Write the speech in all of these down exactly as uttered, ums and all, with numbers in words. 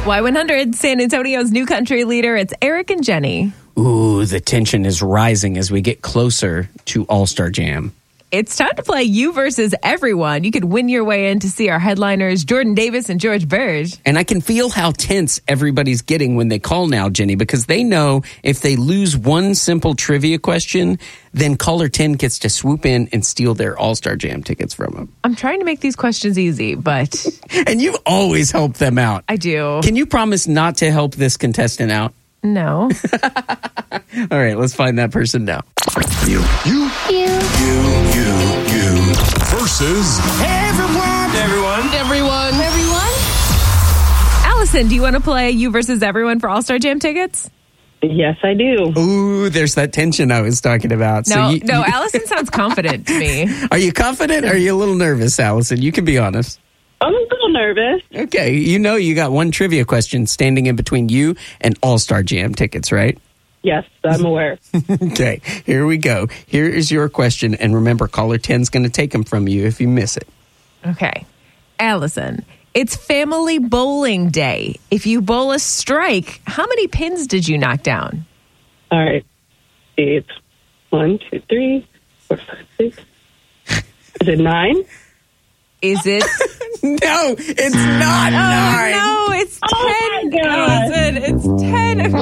Y one hundred, San Antonio's new country leader. It's Eric and Jenny. Ooh, the tension is rising as we get closer to All-Star Jam. It's time to play You versus Everyone. You could win your way in to see our headliners, Jordan Davis and George Burge. And I can feel how tense everybody's getting when they call now, Jenny, because they know if they lose one simple trivia question, then caller ten gets to swoop in and steal their All-Star Jam tickets from them. I'm trying to make these questions easy, but... And you always help them out. I do. Can you promise not to help this contestant out? No. All right, let's find that person now. You. You. You. You. You. You. Versus everyone. Everyone. Everyone. Everyone. Allison, do you want to play You versus Everyone for All-Star Jam tickets? Yes, I do. Ooh, there's that tension I was talking about. No, so you, no, you, Allison sounds confident to me. Are you confident or are you a little nervous, Allison? You can be honest. I'm a little nervous. Okay, you know you got one trivia question standing in between you and All-Star Jam tickets, right? Yes, I'm aware. Okay, here we go. Here is your question, and remember, caller ten's going to take them from you if you miss it. Okay. Allison, it's Family Bowling Day. If you bowl a strike, how many pins did you knock down? All right. It's one, two, three, four, five, six. Is it nine? Is it? No, it's not Oh, nine. no, it's Oh, ten. my God. Allison, it's ten.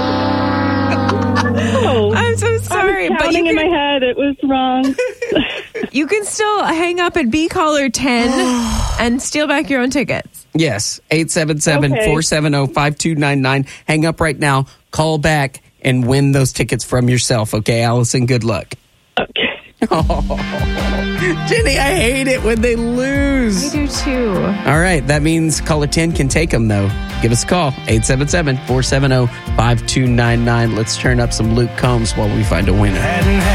Oh, I'm so sorry, I was but counting you in my can, head. It was wrong. you can still hang up and be caller ten and steal back your own tickets. Yes, eight seven seven, four seven zero, five two nine nine. Hang up right now, call back, and win those tickets from yourself. Okay, Allison, good luck. Okay. Oh, Jenny, I hate it when they lose. I do too. All right, that means caller ten can take them, though. Give us a call, eight seven seven, four seven zero, five two nine nine. Let's turn up some Luke Combs while we find a winner.